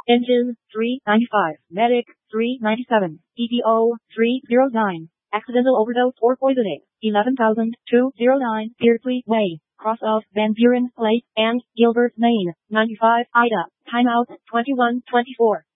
Engine 395, Medic 397, EPO 309. Accidental overdose or poisoning 11,209 Beardsley Way, cross of Van Buren Lake and Gilbert, Maine. 95 Ida. Timeout 21:24.